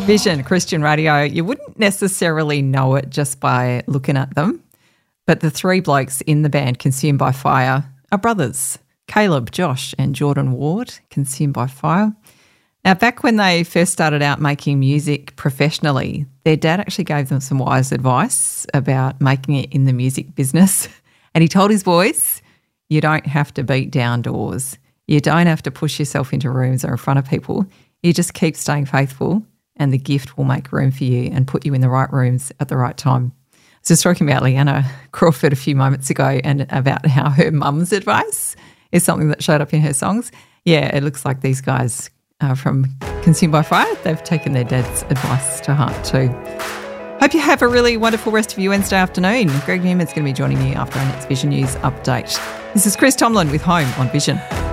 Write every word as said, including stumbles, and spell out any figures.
Vision Christian Radio. You wouldn't necessarily know it just by looking at them, but the three blokes in the band Consumed by Fire are brothers, Caleb, Josh and Jordan Ward, Consumed by Fire. Now, back when they first started out making music professionally, their dad actually gave them some wise advice about making it in the music business. And he told his boys, you don't have to beat down doors. You don't have to push yourself into rooms or in front of people. You just keep staying faithful and the gift will make room for you and put you in the right rooms at the right time. I was just talking about Leanna Crawford a few moments ago and about how her mum's advice is something that showed up in her songs. Yeah, it looks like these guys uh, from Consumed by Fire, they've taken their dad's advice to heart too. Hope you have a really wonderful rest of your Wednesday afternoon. Greg Newman's going to be joining you after our next Vision News update. This is Chris Tomlin with Home on Vision.